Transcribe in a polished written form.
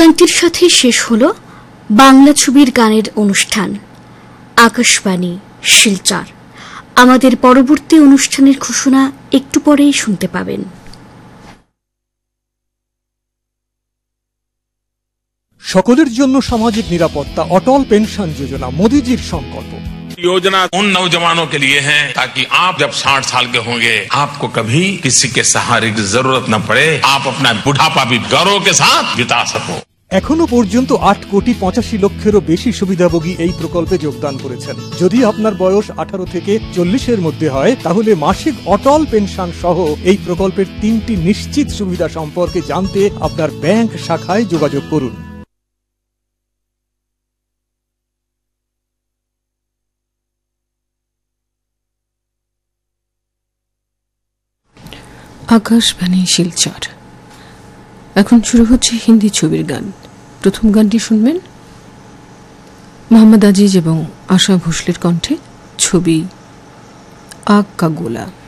গানটির সাথে শেষ হলো বাংলা ছবির গানের অনুষ্ঠান আকাশবাণী শিলচর। আমাদের পরবর্তী অনুষ্ঠানের ঘোষণা একটু পরেই শুনতে পাবেন। সকলের জন্য সামাজিক নিরাপত্তা অটল পেনশন যোজনা মোদীজির সংকল্প। योजना उन नौजवानों के लिए है ताकि आप जब 60 साल के होंगे आपको कभी किसी के सहारे की जरूरत न पड़े, आप अपना बुढ़ापा भी गौरव के साथ बिता सको। এখনো পর্যন্ত 8,85,00,000-এরও বেশি সুবিধাভোগী এই প্রকল্পে যোগদান করেছেন। যদি আপনার বয়স 18 থেকে 40-এর মধ্যে হয় তাহলে মাসিক অটল পেনশন সহ এই প্রকল্পের 3টি নিশ্চিত সুবিধা সম্পর্কে জানতে আপনার ব্যাংক শাখায় যোগাযোগ করুন। আকাশবাণী শিলচর। এখন শুরু হচ্ছে হিন্দি ছবির গান। প্রথম গানটি শুনবেন মোহাম্মদ আজিজ এবং আশা ভোসলের কণ্ঠে। ছবি আগ কা গোলা।